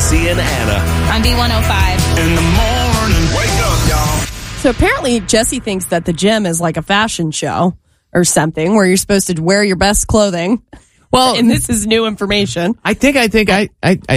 Jesse and Anna. On B105. In the morning, wake up, y'all. So apparently Jesse thinks that the gym is like a fashion show or something where you're supposed to wear your best clothing. Well, and this is new information. I think that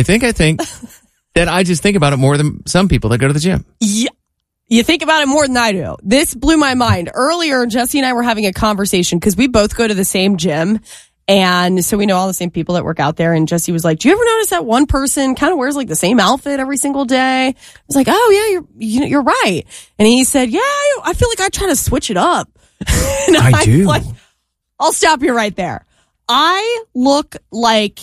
I just think about it more than some people that go to the gym. Yeah. You think about it more than I do. This blew my mind. Earlier, Jesse and I were having a conversation because we both go to the same gym. And so we know all the same people that work out there. And Jesse was like, do you ever notice that one person kind of wears like the same outfit every single day? I was like, oh yeah, you're right. And he said, yeah, I feel like I try to switch it up. And I do. Like, I'll stop you right there. I look like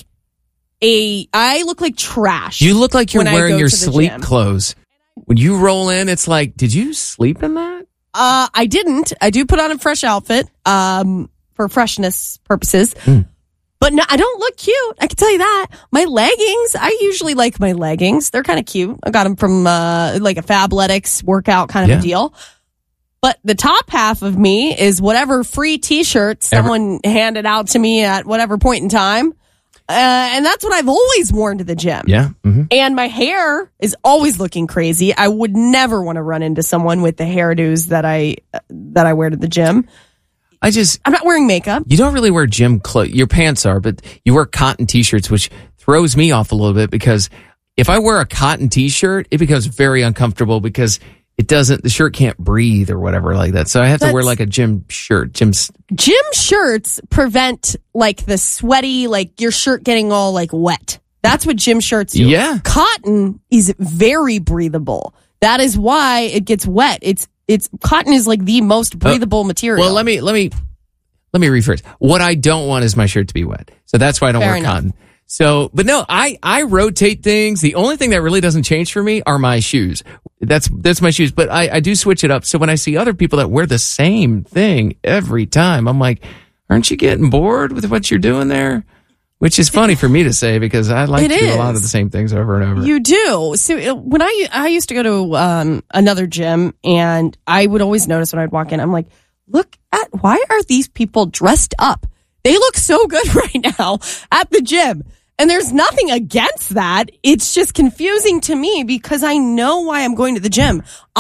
trash. You look like you're when I wearing go your to the sleep gym. clothes. When you roll in, it's like, did you sleep in that? I didn't. I do put on a fresh outfit, for freshness purposes. But no, I don't look cute. I can tell you that. My leggings, I usually like my leggings. They're kind of cute. I got them from, like a Fabletics workout kind of a deal. But the top half of me is whatever free t-shirt someone handed out to me at whatever point in time. And that's what I've always worn to the gym. Yeah. Mm-hmm. And my hair is always looking crazy. I would never want to run into someone with the hairdos that I wear to the gym. I'm not wearing makeup. You don't really wear gym clothes. Your pants are, but you wear cotton t-shirts, which throws me off a little bit because if I wear a cotton t-shirt, it becomes very uncomfortable because the shirt can't breathe or whatever like that. So I have to wear like a gym shirt. Gym shirts prevent like the sweaty, like your shirt getting all like wet. That's what gym shirts do. Yeah. Cotton is very breathable. That is why it gets wet. Cotton is like the most breathable material. Well, let me rephrase. What I don't want is my shirt to be wet. So that's why I don't wear cotton. So, but no, I rotate things. The only thing that really doesn't change for me are my shoes. That's my shoes, but I do switch it up. So when I see other people that wear the same thing every time, I'm like, aren't you getting bored with what you're doing there? Which is funny for me to say because I like to do a lot of the same things over and over. You do. So when I used to go to another gym and I would always notice when I'd walk in, I'm like, why are these people dressed up? They look so good right now at the gym. And there's nothing against that. It's just confusing to me because I know why I'm going to the gym.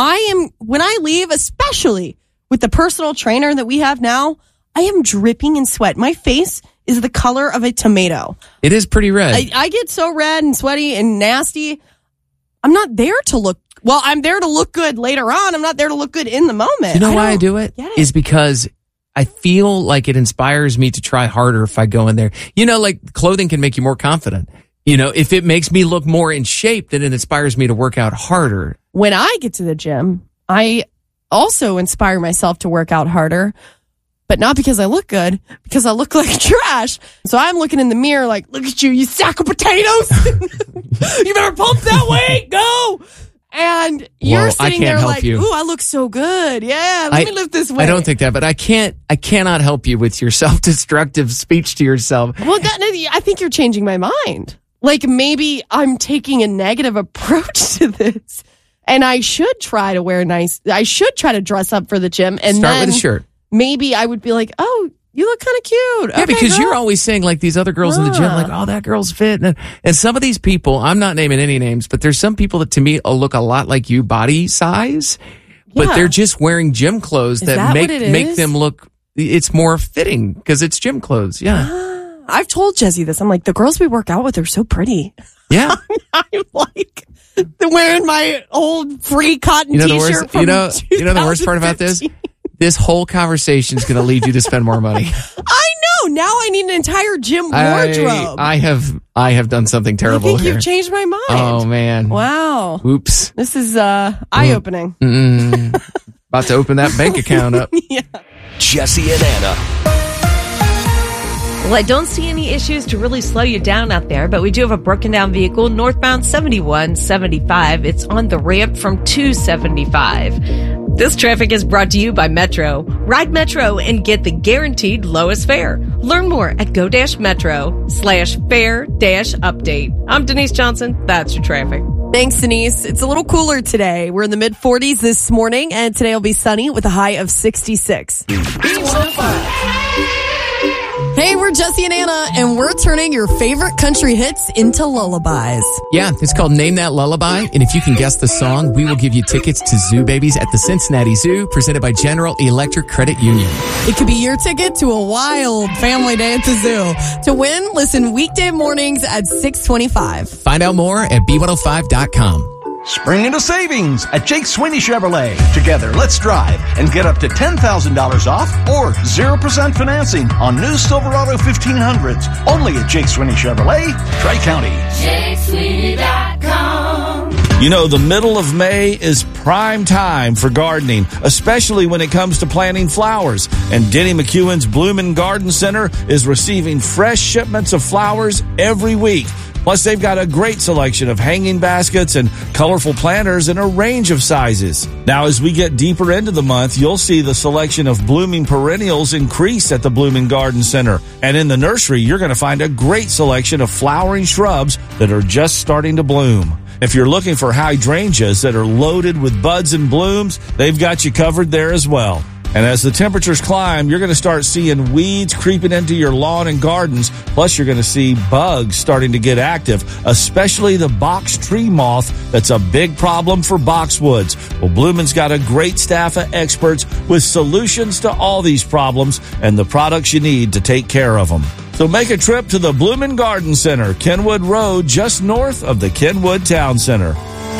When I leave, especially with the personal trainer that we have now, I am dripping in sweat. My face is the color of a tomato. It is pretty red. I get so red and sweaty and nasty. I'm not there to look, I'm there to look good later on. I'm not there to look good in the moment. You know why I do it? Is because I feel like it inspires me to try harder if I go in there. You know, like clothing can make you more confident. You know, if it makes me look more in shape, then it inspires me to work out harder. When I get to the gym, I also inspire myself to work out harder, but not because I look good, because I look like trash. So I'm looking in the mirror like, look at you, you sack of potatoes. You better pump that weight, go. And you're sitting there like, ooh, I look so good. Yeah, let me lift this weight. I don't think that, but I cannot help you with your self-destructive speech to yourself. Well, I think you're changing my mind. Like maybe I'm taking a negative approach to this and I should try to I should try to dress up for the gym and start with a shirt. Maybe I would be like, oh, you look kind of cute. Yeah, okay, because you're always saying like these other girls in the gym, like, oh, that girl's fit. And some of these people, I'm not naming any names, but there's some people that to me look a lot like you body size, but they're just wearing gym clothes that make them look, it's more fitting because it's gym clothes. Yeah. I've told Jesse this. I'm like, the girls we work out with are so pretty. Yeah. I'm like, they're wearing my old free cotton t-shirt from 2015. You know the worst part about this? This whole conversation is going to lead you to spend more money. I know. Now I need an entire gym wardrobe. I have done something terrible I think here. You've changed my mind. Oh, man. Wow. Oops. This is eye-opening. About to open that bank account up. Yeah. Jesse and Anna. Well, I don't see any issues to really slow you down out there, but we do have a broken down vehicle northbound 7175. It's on the ramp from 275. This traffic is brought to you by Metro. Ride Metro and get the guaranteed lowest fare. Learn more at go-metro/fare-update. I'm Denise Johnson. That's your traffic. Thanks, Denise. It's a little cooler today. We're in the mid-40s this morning, and today will be sunny with a high of 66. Hey, we're Jesse and Anna, and we're turning your favorite country hits into lullabies. Yeah, it's called Name That Lullaby, and if you can guess the song, we will give you tickets to Zoo Babies at the Cincinnati Zoo, presented by General Electric Credit Union. It could be your ticket to a wild family day at the zoo. To win, listen weekday mornings at 6:25. Find out more at B105.com. Spring into savings at Jake Sweeney Chevrolet. Together, let's drive and get up to $10,000 off or 0% financing on new Silverado 1500s. Only at Jake Sweeney Chevrolet, Tri-County. JakeSweeney.com. You know, the middle of May is prime time for gardening, especially when it comes to planting flowers. And Denny McEwen's Bloomin' Garden Center is receiving fresh shipments of flowers every week. Plus, they've got a great selection of hanging baskets and colorful planters in a range of sizes. Now, as we get deeper into the month, you'll see the selection of blooming perennials increase at the Bloomin' Garden Center. And in the nursery, you're going to find a great selection of flowering shrubs that are just starting to bloom. If you're looking for hydrangeas that are loaded with buds and blooms, they've got you covered there as well. And as the temperatures climb, you're going to start seeing weeds creeping into your lawn and gardens. Plus, you're going to see bugs starting to get active, especially the box tree moth that's a big problem for boxwoods. Well, Bloomin's got a great staff of experts with solutions to all these problems and the products you need to take care of them. So make a trip to the Bloomin' Garden Center, Kenwood Road, just north of the Kenwood Town Center.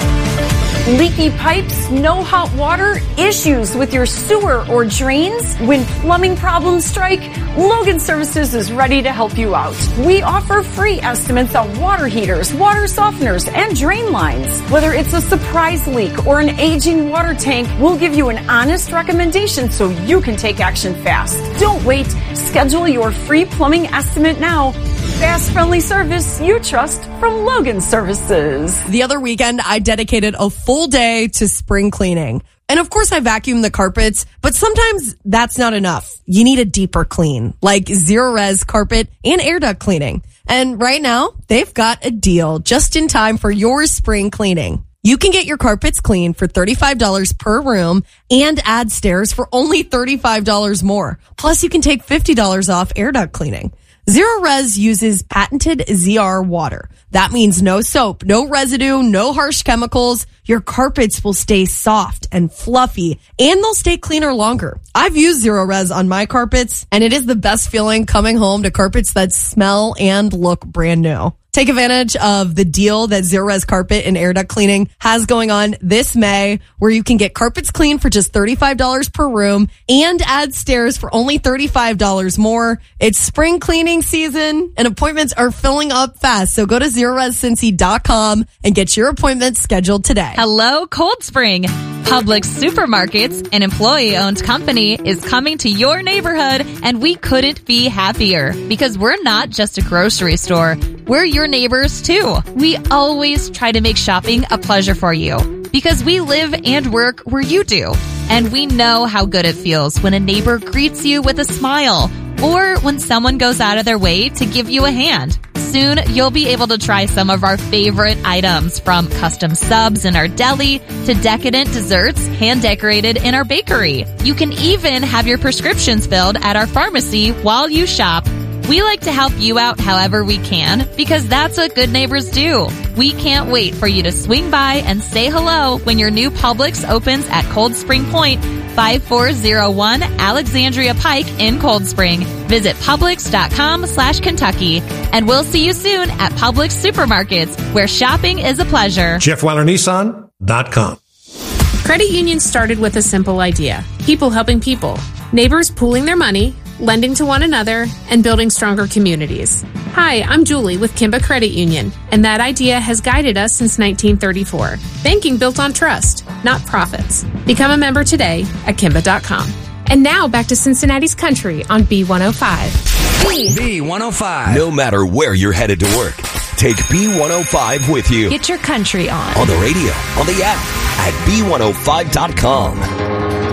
Leaky pipes, no hot water, issues with your sewer or drains? When plumbing problems strike, Logan Services is ready to help you out. We offer free estimates on water heaters, water softeners, and drain lines. Whether it's a surprise leak or an aging water tank, we'll give you an honest recommendation so you can take action fast. Don't wait. Schedule your free plumbing estimate now. Fast, friendly service you trust from Logan Services. The other weekend, I dedicated a full day to spring cleaning. And of course, I vacuumed the carpets, but sometimes that's not enough. You need a deeper clean, like Zero-Res carpet and air duct cleaning. And right now, they've got a deal just in time for your spring cleaning. You can get your carpets clean for $35 per room and add stairs for only $35 more. Plus, you can take $50 off air duct cleaning. Zero-Res uses patented ZR water. That means no soap, no residue, no harsh chemicals. Your carpets will stay soft and fluffy, and they'll stay cleaner longer. I've used Zero-Res on my carpets, and it is the best feeling coming home to carpets that smell and look brand new. Take advantage of the deal that Zero-Res Carpet and Air Duct Cleaning has going on this May, where you can get carpets cleaned for just $35 per room and add stairs for only $35 more. It's spring cleaning season and appointments are filling up fast. So go to ZeroResCincy.com and get your appointment scheduled today. Hello, Cold Spring. Publix Supermarkets, an employee-owned company, is coming to your neighborhood, and we couldn't be happier because we're not just a grocery store. We're your neighbors, too. We always try to make shopping a pleasure for you because we live and work where you do. And we know how good it feels when a neighbor greets you with a smile or when someone goes out of their way to give you a hand. Soon, you'll be able to try some of our favorite items, from custom subs in our deli to decadent desserts hand-decorated in our bakery. You can even have your prescriptions filled at our pharmacy while you shop. We like to help you out however we can because that's what good neighbors do. We can't wait for you to swing by and say hello when your new Publix opens at Cold Spring Point, 5401 Alexandria Pike in Cold Spring. Visit Publix.com/Kentucky. And we'll see you soon at Publix Supermarkets, where shopping is a pleasure. JeffWeilerNissan.com. Credit union started with a simple idea: people helping people, neighbors pooling their money, lending to one another, and building stronger communities. Hi, I'm Julie with Kimba Credit Union, and that idea has guided us since 1934. Banking built on trust, not profits. Become a member today at Kimba.com. And now back to Cincinnati's Country on B105. B105. No matter where you're headed to work, take B105 with you. Get your country on. On the radio, on the app, at B105.com.